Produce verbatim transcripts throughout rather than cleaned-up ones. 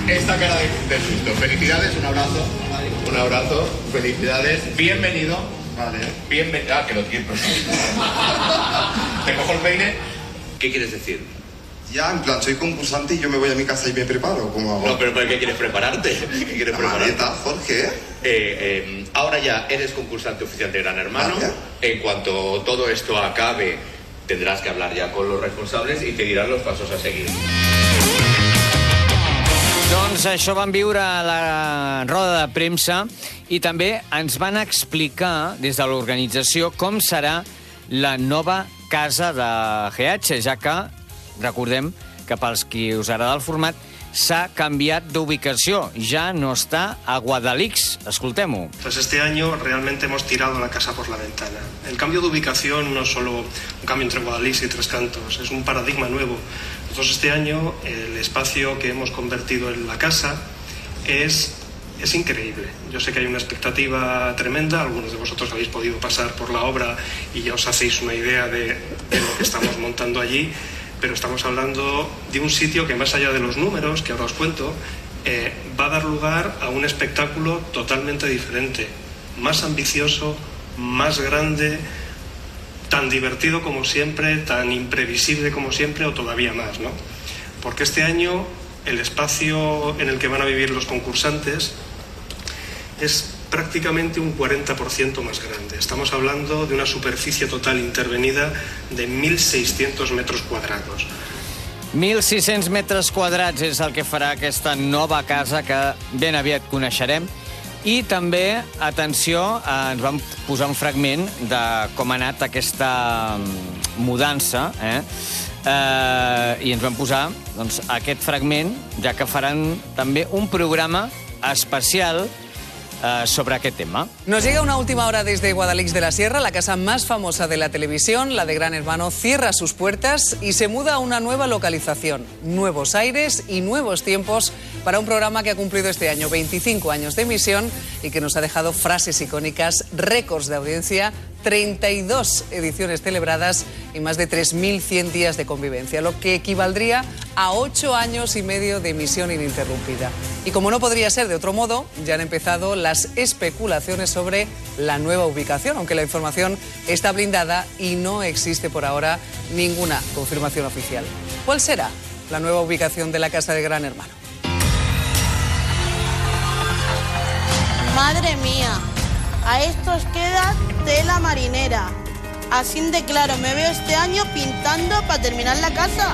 esta cara de, de susto. Felicidades, un abrazo. Un abrazo, felicidades. Bienvenido. Vale. Bienvenido. Ah, que lo tienes. Te cojo el peine. ¿Qué quieres decir? Ya, en plan, soy concursante y yo me voy a mi casa y me preparo. ¿Cómo hago? No, pero ¿para qué quieres prepararte? ¿Qué quieres La prepararte? maleta, Jorge. Eh, eh, ahora ya eres concursante oficial de Gran Hermano. Vale. En cuanto todo esto acabe, tendrás que hablar ya con los responsables y te dirán los pasos a seguir. Doncs això vam viure a la roda de premsa i també ens van explicar des de l'organització com serà la nova casa de G H, ja que, recordem que pels qui us agrada el format, s'ha canviat d'ubicació. Ya no está a Guadalix. Escoltem-ho. Pues este año realmente hemos tirado la casa por la ventana. El cambio de ubicación no es solo un cambio entre Guadalix y Tres Cantos, es un paradigma nuevo. Nosotros este año el espacio que hemos convertido en la casa es, es increíble. Yo sé que hay una expectativa tremenda, algunos de vosotros habéis podido pasar por la obra y ya os hacéis una idea de, de lo que estamos montando allí, pero estamos hablando de un sitio que, más allá de los números, que ahora os cuento, eh, va a dar lugar a un espectáculo totalmente diferente, más ambicioso, más grande, tan divertido como siempre, tan imprevisible como siempre o todavía más, ¿no? Porque este año el espacio en el que van a vivir los concursantes es prácticamente un cuarenta por ciento más grande. Estamos hablando de una superficie total intervenida de mil seiscientos metros cuadrados. mil sis-cents metres quadrats és el que farà aquesta nova casa que ben aviat coneixerem. I també, atenció, ens vam posar un fragment de com ha anat aquesta mudança, eh? Eh, i ens vam posar doncs, aquest fragment, ja que faran també un programa especial Uh, sobre aquest tema. Nos llega una última hora desde Guadalix de la Sierra. La casa más famosa de la televisión, la de Gran Hermano, cierra sus puertas y se muda a una nueva localización. Nuevos aires y nuevos tiempos para un programa que ha cumplido este año veinticinco años de emisión y que nos ha dejado frases icónicas, récords de audiencia, treinta y dos ediciones celebradas y más de tres mil cien días de convivencia, lo que equivaldría a ocho años y medio de emisión ininterrumpida. Y como no podría ser de otro modo, ya han empezado las especulaciones sobre la nueva ubicación, aunque la información está blindada y no existe por ahora ninguna confirmación oficial. ¿Cuál será la nueva ubicación de la casa de Gran Hermano? Madre mía, a esto os queda tela marinera. Así de claro me veo este año pintando para terminar la casa.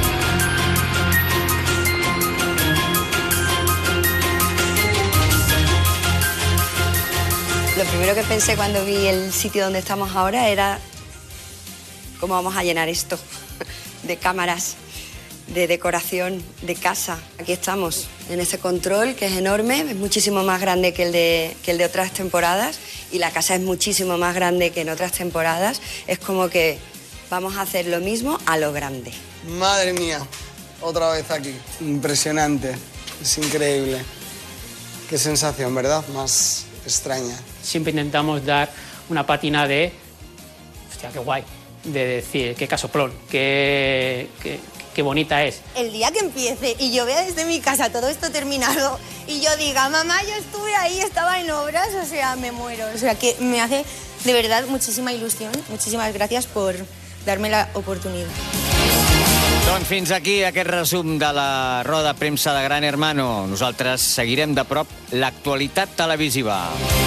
Lo primero que pensé cuando vi el sitio donde estamos ahora era cómo vamos a llenar esto de cámaras, de decoración, de casa. Aquí estamos, en ese control que es enorme, es muchísimo más grande que el de, que el de otras temporadas y la casa es muchísimo más grande que en otras temporadas. Es como que vamos a hacer lo mismo a lo grande. Madre mía, otra vez aquí. Impresionante, es increíble. Qué sensación, ¿verdad? Más extraña. Siempre intentamos dar una pátina de, hostia, qué guay, de decir, qué casoplón, qué, qué, qué bonita es. El día que empiece y yo vea desde mi casa todo esto terminado y yo diga, mamá, yo estuve ahí, estaba en obras, o sea, me muero. O sea, que me hace de verdad muchísima ilusión. Muchísimas gracias por darme la oportunidad. Doncs fins aquí aquest resum de la roda de premsa de Gran Hermano. Nosaltres seguirem de prop l'actualitat televisiva.